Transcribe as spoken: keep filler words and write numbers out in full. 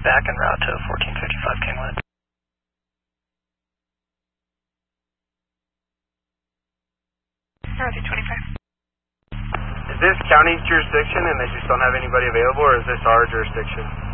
back en route to fourteen fifty-five Kingwood. Northeast twenty-five. Is this county's jurisdiction and they just don't have anybody available, or is this our jurisdiction?